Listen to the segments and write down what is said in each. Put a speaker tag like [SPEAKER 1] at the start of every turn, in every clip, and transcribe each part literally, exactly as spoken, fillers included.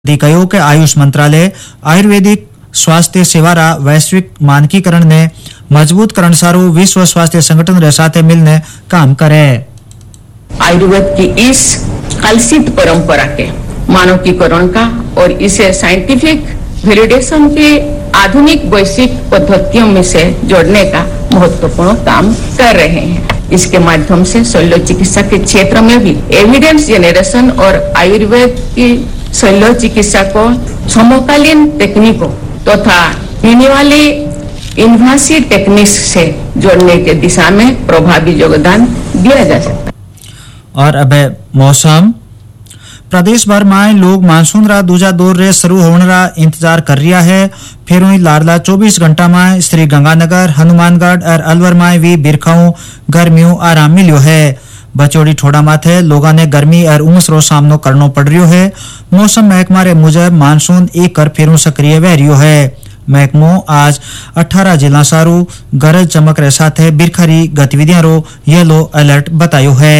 [SPEAKER 1] दी कहो कि आयुष मंत्रालय आयुर्वेदिक स्वास्थ्य सेवारा वैश्विक मानकीकरण ने मजबूत करण सारू विश्व स्वास्थ्य संगठन रे साथे मिलने काम करे।
[SPEAKER 2] आयुर्वेद की इस कलसित परंपरा के मानकीकरण का और इसे साइंटिफिक वैलिडेशन के आधुनिक वैश्विक पद्धतियों में से जोड़ने का महत्वपूर्ण काम कर रहे हैं। इसके माध्यम से शल्य चिकित्सा के क्षेत्र में भी एविडेंस जनरेशन और आयुर्वेद की शल्य चिकित्सा को समकालीन तकनीकों तथा होने वाली इन्वेसिव टेक्निक्स से जोड़ने के दिशा में प्रभावी योगदान दिया जा सकता है।
[SPEAKER 1] और अब मौसम प्रदेश भर में लोग मानसून रा दूजा दौर रे शुरू होने रा इंतजार कर रिया है। फिर हुई लाडला चौबीस घंटा में श्री गंगानगर हनुमानगढ़ और अलवर में भी बिरखाऊ गर्मियों आराम मिलियो है। बचोड़ी ठोड़ा माथे लोगों ने गर्मी और उमस रो सामनो करनो पड़ रियो है। मौसम महकमा रे मुजब मानसून एक कर फेरू सक्रिय वह रियो है। महकमो आज अठारह जिला सारू गरज चमक रे साथे बिरखरी गतिविधियां रो येलो अलर्ट बतायो है।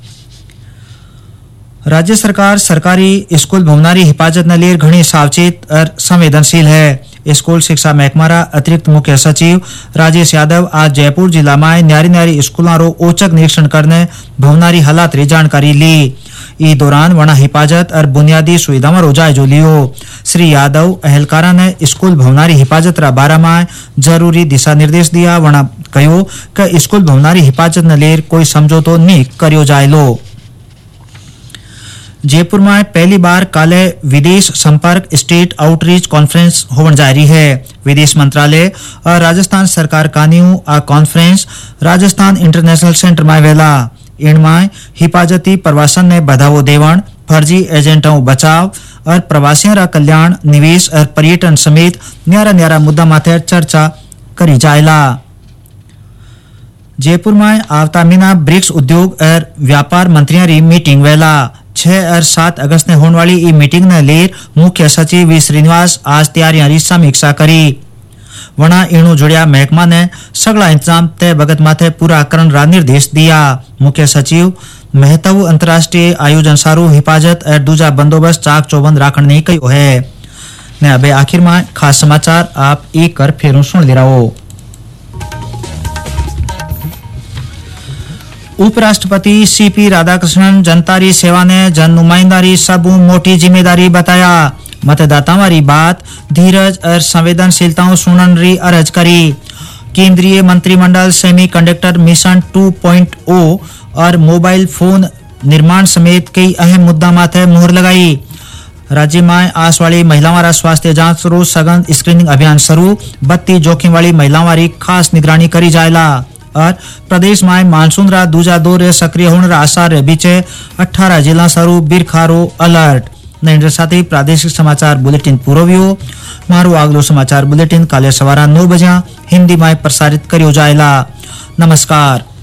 [SPEAKER 1] राज्य सरकार सरकारी स्कूल भवनारी हिफाजत न लेर घणी सावचेत और संवेदनशील है। स्कूल शिक्षा महकमारा अतिरिक्त मुख्य सचिव राजेश यादव आज जयपुर जिला में न्यारी न्यारी स्कूलों रो औचक निरीक्षण करने भवनारी हालात री जानकारी ली। ई दौरान वना हिफाजत और बुनियादी सुविधाओं रो जायजो लियो। श्री यादव अहलकारा ने स्कूल भवनारी हिफाजत रा बारा में जरूरी दिशा निर्देश दिया। वना कहो कि स्कूल भवनारी हिफाजत न लेर कोई समझौतो नहीं करियो जायलो। जयपुर में पहली बार काले विदेश संपर्क स्टेट आउटरीच कॉन्फ्रेंस होने जा रही है। विदेश मंत्रालय और राजस्थान सरकार कानियों आ कॉन्फ्रेंस राजस्थान इंटरनेशनल सेंटर में वेला। इनमें हिफाजती प्रवासन ने बढ़ावो देवण, फर्जी एजेंटों बचाव और प्रवासियों रा कल्याण, निवेश और पर्यटन समेत न्यारा न्यारा मुद्दा माथे चर्चा करी जायला। जयपुर में आवता महीना ब्रिक्स उद्योग और व्यापार मंत्रियों री मीटिंग वेला। छह और सात अगस्त ने होने वाली ई मीटिंग ने लेर मुख्य सचिव वी श्रीनिवास आज तैयारियां री समीक्षा करी। वना इणु जुड़िया महकमा ने सगला इंतजाम तय बगत माथे पूरा करन रा निर्देश दिया। मुख्य सचिव महत्व अंतर्राष्ट्रीय आयोजन सारू हिफाजत और दूजा बंदोबस्त चाक चौबंद राखण नहीं कहो है। ने अबे आखिर में खास समाचार आप एक कर फेरू सुन ले रहो। उपराष्ट्रपति सीपी राधाकृष्णन जनतारी सेवा ने जन नुमाइंदारी सबू मोटी जिम्मेदारी बताया। मतदाताओं री बात धीरज और संवेदनशीलताओं सुनन री अर्ज करी। केंद्रीय मंत्रिमंडल सेमीकंडक्टर मिशन टू पॉइंट ओ और मोबाइल फोन निर्माण समेत कई अहम मुद्दा माथे मुहर लगाई। राज्य में आस वाली महिलाओं रा स्वास्थ्य जांच रो सघन स्क्रीनिंग अभियान शुरू। बत्ती जोखिम वाली महिलाओं री खास निगरानी करी जायला। और प्रदेश में मानसून रा दूजा दौर सक्रिय होने रा आसार रे बीचे अठारह जिला सारू बिरखारो अलर्ट। नरेंद्र साथी प्रादेशिक समाचार बुलेटिन पूरो हुयो। मारू आगलो समाचार बुलेटिन काले सवारा नौ बजे हिंदी में प्रसारित करियो जायला। नमस्कार।